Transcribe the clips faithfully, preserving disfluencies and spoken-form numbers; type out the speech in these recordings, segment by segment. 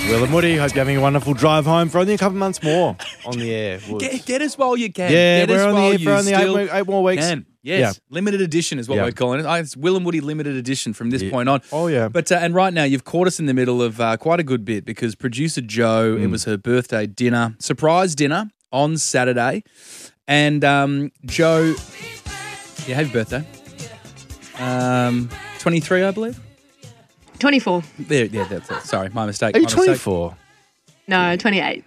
Will and Woody, hope you're having a wonderful drive home for only a couple months more on the air. Get, get us while you can. Yeah, get we're us on the while air you for only eight, still week- eight more weeks. can. Yes, Yeah. limited edition is what Yeah. we're calling it. It's Will and Woody limited edition from this Yeah. point on. Oh, yeah. But uh, and right now you've caught us in the middle of uh, quite a good bit because producer Jo, Mm. it was her birthday dinner, surprise dinner on Saturday, and um, Jo, yeah, happy birthday. Um, twenty-three, I believe. twenty-four. There, yeah, that's it. Sorry, my mistake. Are you my mistake. twenty-four? No, twenty-eight.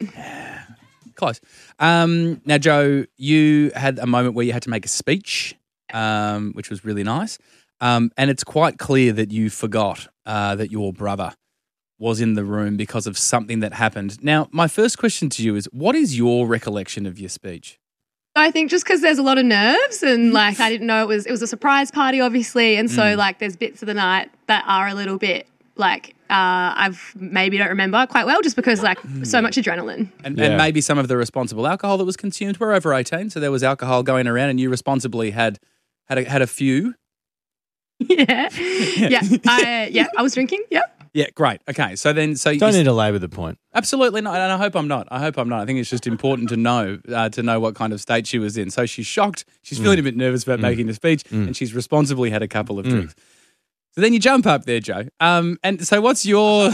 Close. Um, now, Jo, you had a moment where you had to make a speech, um, which was really nice. Um, and it's quite clear that you forgot uh, that your brother was in the room because of something that happened. Now, my first question to you is, what is your recollection of your speech? I think just because there's a lot of nerves and like I didn't know it was it was a surprise party, obviously, and so like there's bits of the night that are a little bit like uh, I've maybe don't remember quite well just because like so much adrenaline. And, Yeah. and maybe some of the responsible alcohol that was consumed. We're over eighteen, so there was alcohol going around, and you responsibly had had a, had a few. yeah, yeah, I, yeah. I was drinking. Yep. Yeah, great. Okay, so then so Don't you, need to labour the point. absolutely not, and I hope I'm not. I hope I'm not. I think it's just important to know uh, to know what kind of state she was in. So she's shocked. She's feeling a bit nervous about making the speech, and she's responsibly had a couple of drinks. So then you jump up there, Jo. Um, and so what's your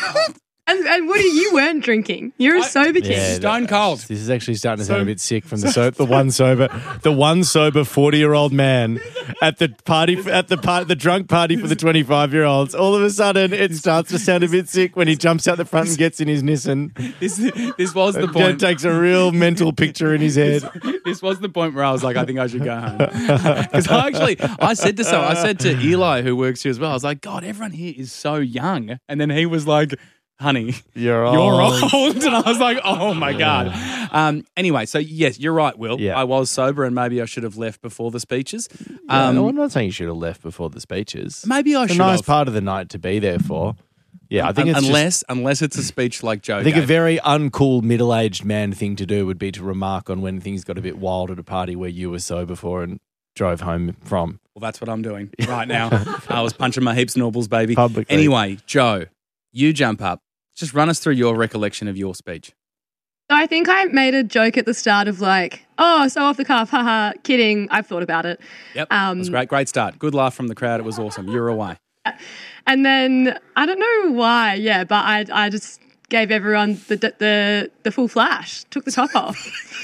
And, and Woody, you weren't drinking. You're a sober kid. Yeah, stone that- cold? This is actually starting to sound a bit sick from the so, the one sober the one sober forty year old man at the party at the part the drunk party for the twenty-five year olds. All of a sudden, it starts to sound a bit sick when he jumps out the front and gets in his Nissan. This this was the It point. takes a real mental picture in his head. This was the point where I was like, I think I should go home. Because I actually, I said to someone, I said to Eli, who works here as well, I was like, God, everyone here is so young. And then he was like, honey, You're you're old. old. And I was like, oh my God. Um, anyway, so yes, you're right, Will. Yeah. I was sober and maybe I should have left before the speeches. Yeah, Um, no, I'm not saying you should have left before the speeches. maybe I It's a should nice have. part of the night to be there for. Yeah, I think Un- it's just- unless, unless it's a speech like Joe I think a gave. very uncool middle-aged man thing to do would be to remark on when things got a bit wild at a party where you were sober for and drove home from. Well, that's what I'm doing right now. I was punching my heaps nobles, baby. Publicly. Anyway, Joe, you jump up. Just run us through your recollection of your speech. So I think I made a joke at the start of like, oh, so off the cuff, haha, kidding. I've thought about it. Yep, Um, it was great. Great start. Good laugh from the crowd. It was awesome. You're away. And then I don't know why, yeah, but I I just gave everyone the the the full flash, took the top off.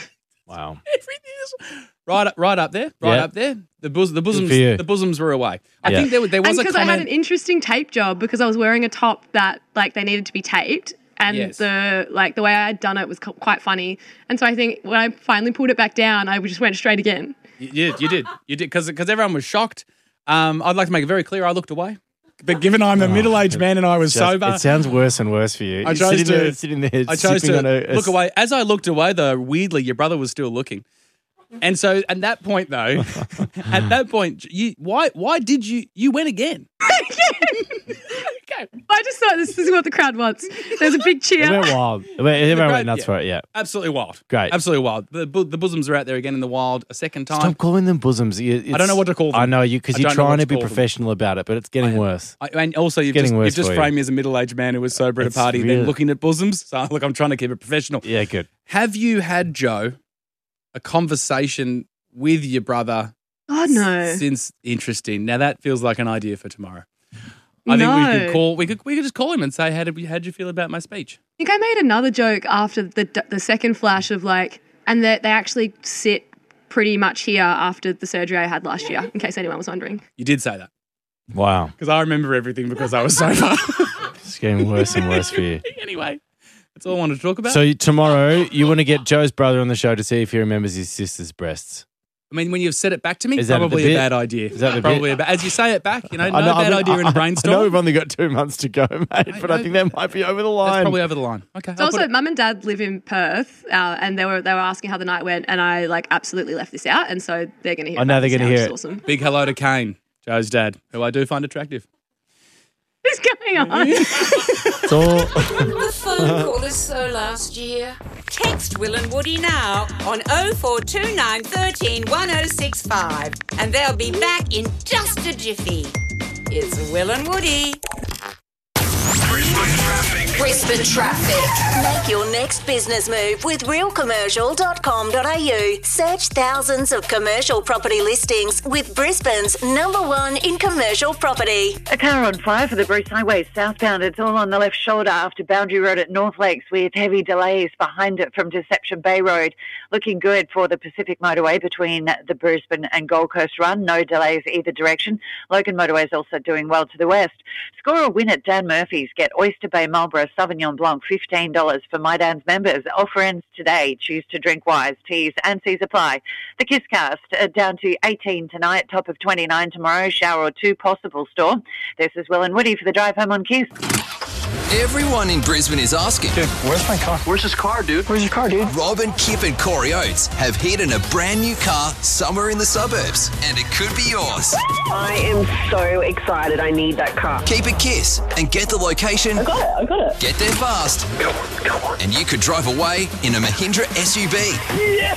Wow. Everything is right up, right up there, right Yeah. up there. The bos- the bosoms, for you. the bosoms were away. I Yeah. think there, there was And a because I had comment. an interesting tape job because I was wearing a top that like they needed to be taped. And Yes. the like the way I had done it was co- quite funny. And so I think when I finally pulled it back down, I just went straight again. You did, you did, you did, because because everyone was shocked. Um, I'd like to make it very clear. I looked away, but given I'm a middle-aged man and I was Oh, Just- sober, It sounds worse and worse for you. I You're chose sitting to there, sitting there I chose sipping to on a, a look away. As I looked away, though, weirdly, your brother was still looking. And so, at that point, though, at that point, you why why did you you went again? Okay. I just thought this is what the crowd wants. There's a big It cheer. went wild. It went, everyone crowd- went nuts yeah. for it, yeah. Absolutely wild. Great. Absolutely wild. The, bu- the bosoms are out there again in the wild a second time. Stop calling them bosoms. You- it's- I don't know what to call them. I know you because I you're don't know what trying to to be call them. professional about it, but it's getting worse. I, and also, you've getting just, worse you've just for you. framed me as a middle-aged man who was sober at a It's party, really- then looking at bosoms. So, look, I'm trying to keep it professional. Yeah, good. Have you had, Joe, a conversation with your brother God, no. since? Interesting. Now, that feels like an idea for tomorrow. I think we No. could call. We could. We could just call him and say, "How did we? How did you feel about my speech?" I think I made another joke after the the second flash of like, and they they actually sit pretty much here after the surgery I had last year, in case anyone was wondering. You did say that Wow. because I remember everything because I was sober. It's getting worse and worse for you. Anyway, that's all I wanted to talk about. So tomorrow, you want to get Joe's brother on the show to see if he remembers his sister's breasts. I mean, when you've said it back to me, Is that the probably a bit? bad idea. Is that the probably bit? a bad. As you say it back, you know, no I know, bad I mean, idea in I- a brainstorm. I know we've only got two months to go, mate, but I, I- think that might be over the line. That's probably over the line. Okay. So I'll put also, it- mum and dad live in Perth, uh, and they were they were asking how the night went, and I like absolutely left this out, and so they're going to hear. I know about they're this gonna now, hear which is Awesome. Big hello to Kane, Joe's dad, who I do find attractive. What's going on? It's all... The phone call is so last year. Text Will and Woody now on oh four two nine one three one oh six five and they'll be back in just a jiffy. It's Will and Woody. Brisbane traffic. Brisbane traffic. Make your next business move with real commercial dot com dot a u. Search thousands of commercial property listings with Brisbane's number one in commercial property. A car on fire for the Bruce Highway southbound. It's all on the left shoulder after Boundary Road at North Lakes with heavy delays behind it from Deception Bay Road. Looking good for the Pacific Motorway between the Brisbane and Gold Coast run. No delays either direction. Logan Motorway is also doing well to the west. Score a win at Dan Murphy's. Get Oyster Bay Marlborough Sauvignon Blanc, fifteen dollars for My Dan's members. Offer ends today. Choose to drink wise. T's and C's apply. The Kisscast uh, down to eighteen tonight, top of twenty-nine tomorrow. Shower or two possible store. This is Will and Woody for the drive home on Kiss. Everyone in Brisbane is asking, dude, where's my car? Where's his car, dude? Where's your car, dude? Robin, Kip and Corey Oates have hidden a brand new car somewhere in the suburbs, and it could be yours. I am so excited. I need that car. Keep it Kiss and get the location. I got it. I got it. Get there fast. Come on, come on. And you could drive away in a Mahindra S U V. Yeah!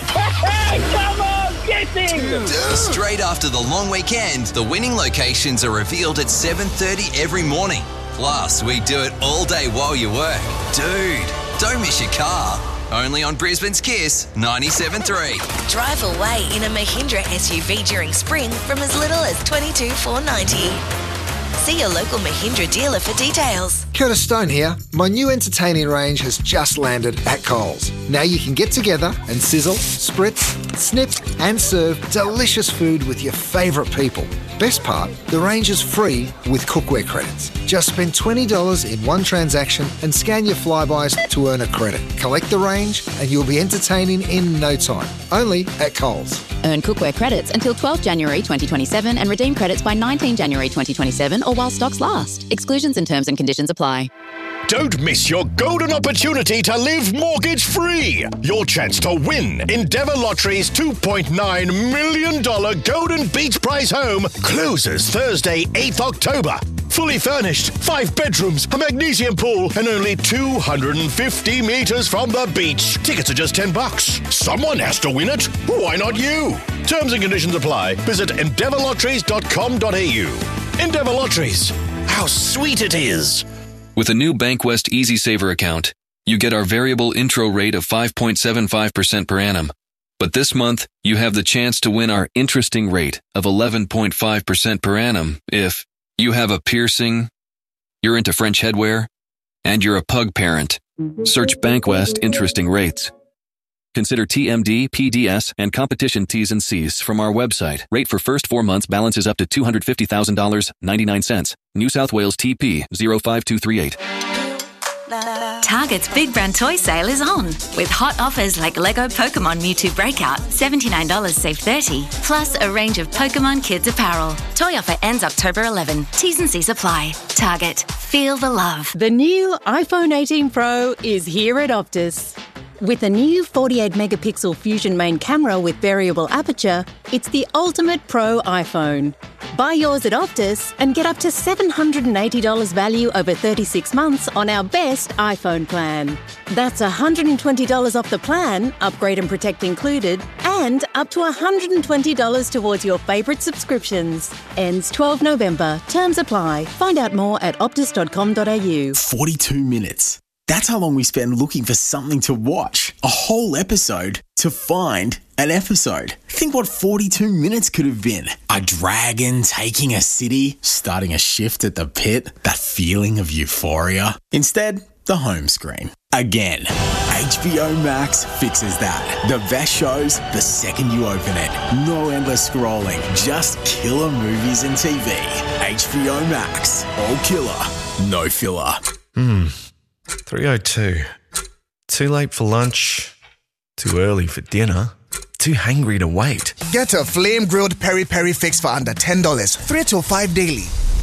Come on, get him! Straight after the long weekend, the winning locations are revealed at seven thirty every morning. Plus, we do it all day while you work. Dude, don't miss your car. Only on Brisbane's Kiss ninety-seven point three. Drive away in a Mahindra S U V during spring from as little as twenty-two thousand four hundred ninety dollars. See your local Mahindra dealer for details. Curtis Stone here. My new entertaining range has just landed at Coles. Now you can get together and sizzle, spritz, snip and serve delicious food with your favourite people. Best part, the range is free with cookware credits. Just spend twenty dollars in one transaction and scan your Flybys to earn a credit. Collect the range and you'll be entertaining in no time. Only at Coles. Earn cookware credits until twelfth January twenty twenty-seven and redeem credits by nineteenth January twenty twenty-seven or while stocks last. Exclusions and terms and conditions apply. Don't miss your golden opportunity to live mortgage-free. Your chance to win Endeavour Lottery's two point nine million dollars Golden Beach Prize home closes Thursday, eighth October. Fully furnished, five bedrooms, a magnesium pool, and only two hundred fifty metres from the beach. Tickets are just ten bucks. Someone has to win it. Why not you? Terms and conditions apply. Visit endeavour lotteries dot com dot a u. Endeavour Lotteries. How sweet it is. With a new Bankwest Easy Saver account, you get our variable intro rate of five point seven five percent per annum. But this month, you have the chance to win our interesting rate of eleven point five percent per annum if you have a piercing, you're into French headwear, and you're a pug parent. Search Bankwest Interesting Rates. Consider T M D, P D S, and competition T's and C's from our website. Rate for first four months balances up to two hundred fifty thousand dollars and ninety-nine cents. New South Wales T P zero five two three eight. Target's Big Brand Toy Sale is on, with hot offers like Lego Pokemon Mewtwo Breakout, seventy-nine dollars save thirty dollars, plus a range of Pokemon Kids apparel. Toy offer ends October eleventh. T's and C's apply. Target. Feel the love. The new iPhone eighteen Pro is here at Optus. With a new forty-eight megapixel Fusion main camera with variable aperture, it's the ultimate pro iPhone. Buy yours at Optus and get up to seven hundred eighty dollars value over thirty-six months on our best iPhone plan. That's one hundred twenty dollars off the plan, upgrade and protect included, and up to one hundred twenty dollars towards your favourite subscriptions. Ends twelfth November. Terms apply. Find out more at optus dot com dot a u. forty-two minutes. That's how long we spend looking for something to watch. A whole episode to find an episode. Think what forty-two minutes could have been. A dragon taking a city, starting a shift at the pit, that feeling of euphoria. Instead, the home screen. Again. H B O Max fixes that. The best shows the second you open it. No endless scrolling, just killer movies and T V. H B O Max. All killer, no filler. Hmm. three oh two. Too late for lunch. Too early for dinner. Too hangry to wait. Get a flame-grilled peri-peri fix for under ten dollars. Three till five daily.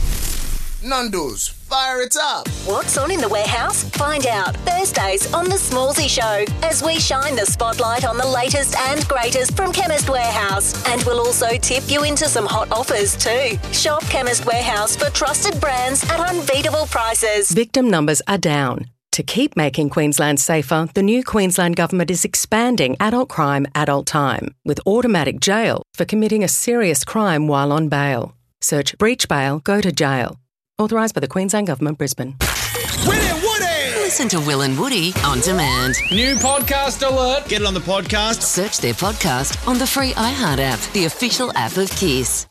Nando's, fire it up. What's on in the warehouse? Find out Thursdays on The Smallsy Show as we shine the spotlight on the latest and greatest from Chemist Warehouse. And we'll also tip you into some hot offers too. Shop Chemist Warehouse for trusted brands at unbeatable prices. Victim numbers are down. To keep making Queensland safer, the new Queensland Government is expanding adult crime, adult time, with automatic jail for committing a serious crime while on bail. Search breach bail, go to jail. Authorised by the Queensland Government, Brisbane. Woody, Woody! Listen to Will and Woody on demand. New podcast alert. Get it on the podcast. Search their podcast on the free iHeart app, the official app of Kiss.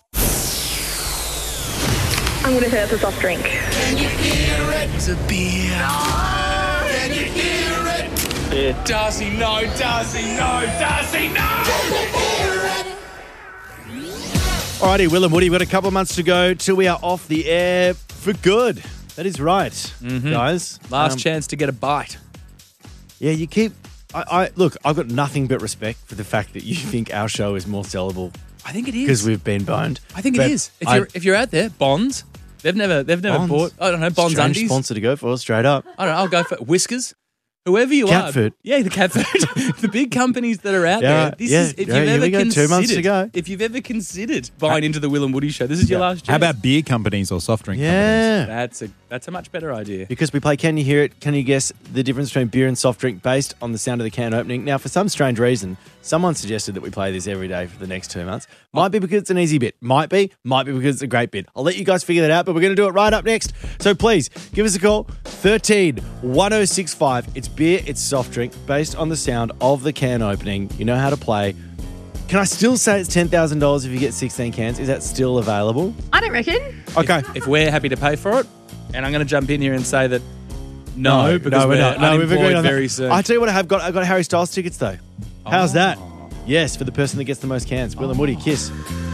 I'm going to say it's a soft drink. Can you hear it? It's a beer. No. Can you hear it? Yeah. Darcy, no. Darcy, no. Darcy, no. Alrighty, Will and Woody, we've got a couple of months to go till we are off the air for good. That is right, Mhm. guys. Last Um, chance to get a bite. Yeah, you keep. I, I look. I've got nothing but respect for the fact that you think our show is more sellable. I think it is because we've been boned. I think But it is. If I- you're if you're out there, Bonds. They've never they've never Bonds. bought. I don't know Bonds Strange undies. sponsor to go for straight up. I don't know. I'll go for Whiskers. Whoever you Cat are. food. Yeah, the cat food. The big companies that are out Yeah, there. This yeah, is if yeah, you've here ever we go, two considered months to go. if you've ever considered buying into the Will and Woody show, this is your last chance. How about beer companies or soft drink Yeah. That's a that's a much better idea. Because we play Can You Hear It? Can you guess the difference between beer and soft drink based on the sound of the can opening? Now, for some strange reason, someone suggested that we play this every day for the next two months. Might be because it's an easy bit. Might be. Might be because it's a great bit. I'll let you guys figure that out, but we're going to do it right up next. So please, give us a call. thirteen one oh six five. It's beer, it's soft drink based on the sound of the can opening. You know how to play. Can I still say it's ten thousand dollars if you get sixteen cans? Is that still available? I don't reckon. Okay. If, if we're happy to pay for it, and I'm going to jump in here and say that no, because no, we're, we're not. No, we've agreed unemployed on very that. soon. I tell you what, I have got. I've got Harry Styles tickets though. How's that? Yes, for the person that gets the most cans. Will and Woody, Kiss.